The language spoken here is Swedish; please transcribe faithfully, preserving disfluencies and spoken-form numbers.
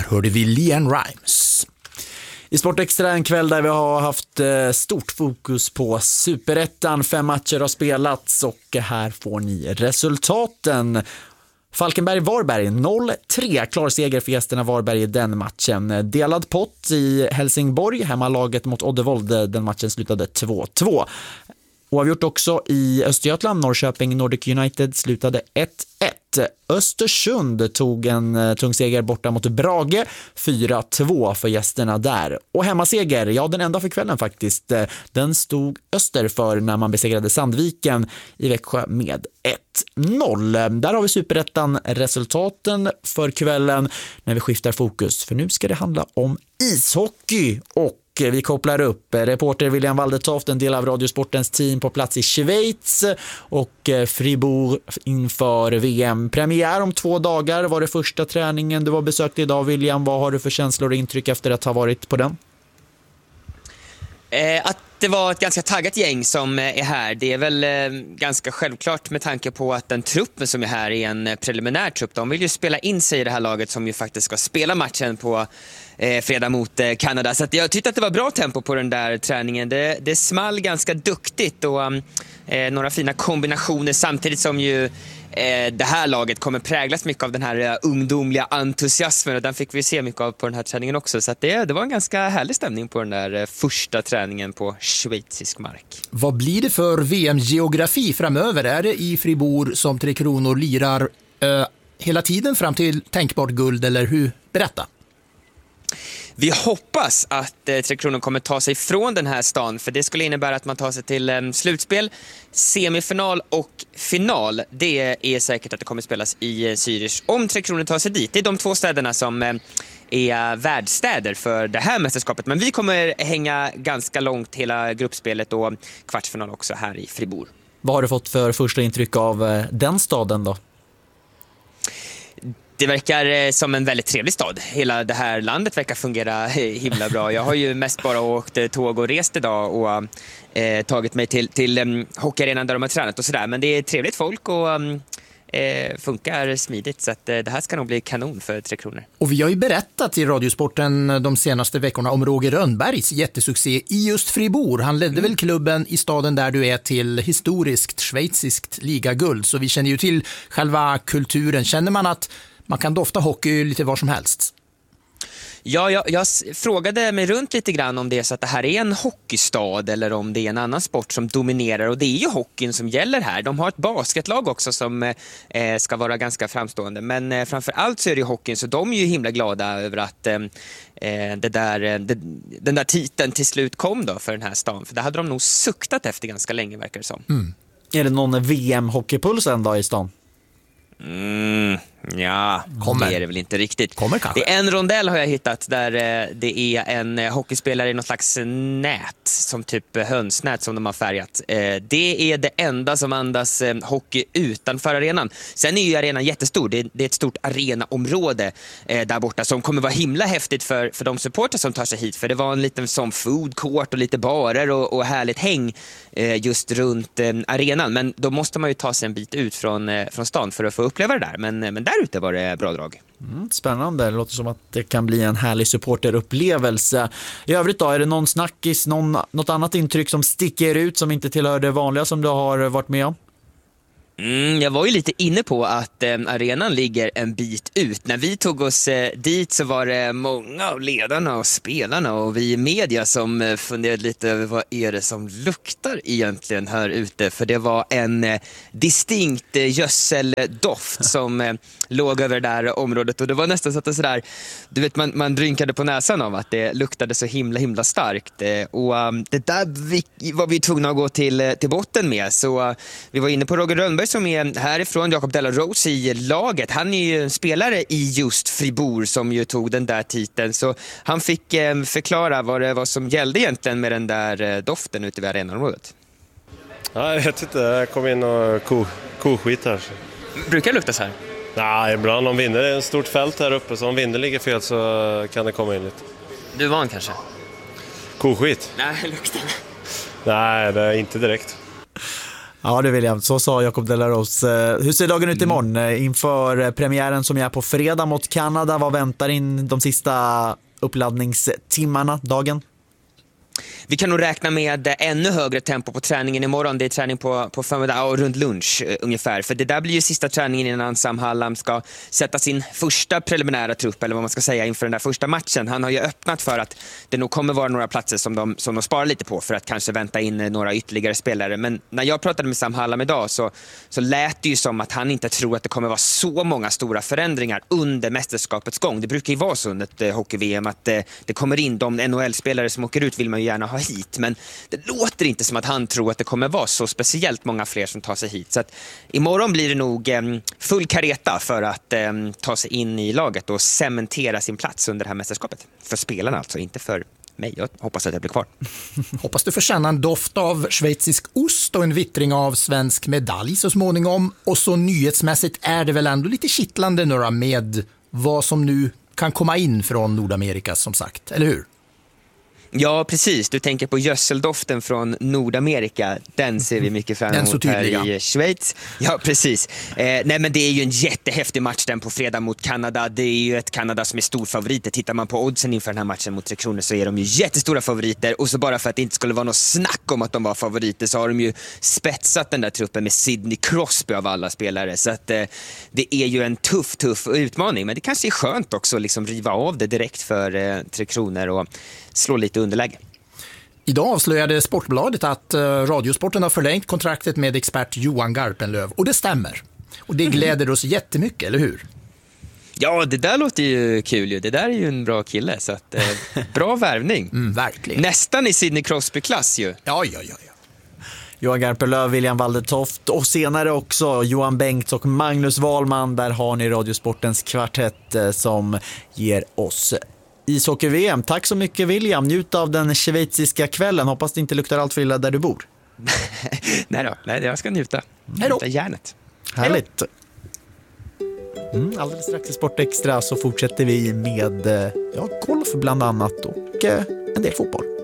hörde vi LeAnn Rimes. I Sportextra en kväll där vi har haft stort fokus på Superettan. Fem matcher har spelats och här får ni resultaten. Falkenberg-Varberg noll tre, klar seger för gästerna Varberg i den matchen. Delad pott i Helsingborg, hemmalaget mot Oddevold, den matchen slutade två två. Oavgjort också i Östergötland, Norrköping Nordic United slutade ett ett. Östersund tog en tung seger borta mot Brage, fyra två för gästerna där. Och hemmaseger, ja den enda för kvällen faktiskt, den stod Öster för när man besegrade Sandviken i Växjö med ett noll. Där har vi Superettan resultaten för kvällen när vi skiftar fokus, för nu ska det handla om ishockey och vi kopplar upp reporter William Waldetoft, en del av Radiosportens team på plats i Schweiz och Fribourg inför V M-premiär om två dagar. Var det första träningen du var besökt idag, William? Vad har du för känslor och intryck efter att ha varit på den? Eh, att det var ett ganska taggat gäng som är här. Det är väl eh, ganska självklart med tanke på att den truppen som är här är en preliminär trupp. De vill ju spela in sig i det här laget som ju faktiskt ska spela matchen på eh, fredag mot eh, Kanada. Så att jag tyckte att det var bra tempo på den där träningen. Det, det small ganska duktigt och eh, några fina kombinationer samtidigt som ju det här laget kommer präglas mycket av den här ungdomliga entusiasmen och den fick vi se mycket av på den här träningen också. Så att det, det var en ganska härlig stämning på den där första träningen på schweizisk mark. Vad blir det för V M-geografi framöver? Är det i Fribourg som Tre Kronor lirar eh, hela tiden fram till tänkbart guld eller hur? Berätta. Vi hoppas att eh, Tre Kronor kommer ta sig från den här stan, för det skulle innebära att man tar sig till eh, slutspel, semifinal och final. Det är säkert att det kommer spelas i eh, Zürich om Tre Kronor tar sig dit. Det är de två städerna som eh, är värdstäder för det här mästerskapet. Men vi kommer hänga ganska långt hela gruppspelet och kvartsfinal också här i Fribourg. Vad har du fått för första intryck av eh, den staden då? Det verkar som en väldigt trevlig stad. Hela det här landet verkar fungera himla bra. Jag har ju mest bara åkt tåg och rest idag och eh, tagit mig till, till um, hockeyarenan där de har tränat och sådär. Men det är trevligt folk och um, eh, funkar smidigt. Så att, eh, det här ska nog bli kanon för Tre Kronor. Och vi har ju berättat i Radiosporten de senaste veckorna om Roger Rönnbergs jättesuccé i just Fribourg. Han ledde mm. väl klubben i staden där du är till historiskt schweiziskt ligaguld. Så vi känner ju till själva kulturen. Känner man att man kan dofta hockey lite var som helst? Ja, jag, jag frågade mig runt lite grann om det är så att det här är en hockeystad eller om det är en annan sport som dominerar, och det är ju hockeyn som gäller här. De har ett basketlag också som eh, ska vara ganska framstående, men eh, framför allt så är det ju hockeyn, så de är ju himla glada över att eh, det där, det, den där titeln till slut kom då för den här stan, för det hade de nog suktat efter ganska länge, verkar det som. Mm. Är det någon V M-hockeypuls en dag i stan? Mm, ja, Kommer. det är det väl inte riktigt. Kommer kanske. Det är en rondell har jag hittat där eh, det är en eh, hockeyspelare i något slags nät, som typ hönsnät som de har färgat. Eh, det är det enda som andas eh, hockey utanför arenan. Sen är ju arenan jättestor. Det är, det är ett stort arenaområde eh, där borta som kommer vara himla häftigt för, för de supportrar som tar sig hit. För det var en liten som food court och lite barer och, och härligt häng eh, just runt eh, arenan. Men då måste man ju ta sig en bit ut från, eh, från stan för att få uppleva det där. Men, men där ute var det bra drag. Mm, spännande. Det låter som att det kan bli en härlig supporterupplevelse. I övrigt då, är det någon snackis, någon, något annat intryck som sticker ut som inte tillhör det vanliga som du har varit med om? Mm, jag var ju lite inne på att eh, arenan ligger en bit ut. När vi tog oss eh, dit så var det många av ledarna och spelarna och vi i media som eh, funderade lite över vad är det som luktar egentligen här ute. För det var en eh, distinkt eh, gödseldoft som eh, låg över det där området. Och det var nästan så att det sådär, du vet, man, man drynkade på näsan av att det luktade så himla himla starkt. Eh, och um, det där vi, var vi tvungna att gå till, till botten med. Så uh, vi var inne på Roger Rönnberg som är härifrån, Jacob Della Rose i laget. Han är ju en spelare i just Fribourg som ju tog den där titeln. Så han fick eh, förklara vad det var som gällde egentligen med den där eh, doften ute vid arenaområdet. Ja, jag vet inte, jag kom in och ko, koskit här. Brukar det lukta så här? Nej, ibland om vinden, det är ett stort fält här uppe, så om vinden ligger fel så kan det komma in lite. Du är van kanske? Koskit? Nej, luktar. Nej, det är inte direkt. Ja, det vill jag. Så sa Jacob Delaros. Hur ser dagen ut imorgon? Mm. Inför premiären som är på fredag mot Kanada, vad väntar in de sista uppladdningstimmarna, dagen? Vi kan nog räkna med ännu högre tempo på träningen imorgon. Det är träning på, på förmiddag och runt lunch eh, ungefär. För det där blir ju sista träningen innan Sam Hallam ska sätta sin första preliminära trupp, eller vad man ska säga, inför den där första matchen. Han har ju öppnat för att det nog kommer vara några platser som de, som de sparar lite på för att kanske vänta in några ytterligare spelare. Men när jag pratade med Sam Hallam idag så, så lät det ju som att han inte tror att det kommer vara så många stora förändringar under mästerskapets gång. Det brukar ju vara så under ett eh, hockey-V M att eh, det kommer in de N H L-spelare som åker ut, vill man ju gärna ha hit, men det låter inte som att han tror att det kommer vara så speciellt många fler som tar sig hit. Så att imorgon blir det nog eh, full kareta för att eh, ta sig in i laget och cementera sin plats under det här mästerskapet. För spelarna alltså, inte för mig. Jag hoppas att jag blir kvar. Hoppas du får känna en doft av schweizisk ost och en vittring av svensk medalj så småningom. Och så nyhetsmässigt är det väl ändå lite kittlande några med vad som nu kan komma in från Nordamerika, som sagt, eller hur? Ja, precis. Du tänker på gödseldoften från Nordamerika. Den ser vi mycket fram emot här i Schweiz. Ja, precis. Eh, nej, men det är ju en jättehäftig match den på fredag mot Kanada. Det är ju ett Kanada som är stor favoriter. Tittar man på oddsen inför den här matchen mot Tre Kronor så är de ju jättestora favoriter. Och så bara för att det inte skulle vara något snack om att de var favoriter så har de ju spetsat den där truppen med Sidney Crosby av alla spelare. Så att eh, det är ju en tuff, tuff utmaning. Men det kanske är skönt också att liksom riva av det direkt för eh, Tre Kronor och slå lite underläge. Idag avslöjade Sportbladet att uh, Radiosporten har förlängt kontraktet med expert Johan Garpenlöv. Och det stämmer. Och det gläder oss jättemycket, eller hur? Ja, det där låter ju kul ju. Det där är ju en bra kille. Så att, eh, bra värvning. Mm, verkligen. Nästan i Sidney Crosby-klass ju. Ja, ja, ja, ja. Johan Garpenlöv, William Waldertoft och senare också Johan Bengts och Magnus Wahlman. Där har ni Radiosportens kvartett eh, som ger oss ishockey-V M. Tack så mycket, William. Njut av den schweiziska kvällen. Hoppas det inte luktar allt för illa där du bor. Nej då, nej, jag ska njuta. Hej då. Njuta järnet. Härligt. Mm, alldeles strax i Sport Extra så fortsätter vi med ja, golf bland annat och eh, en del fotboll.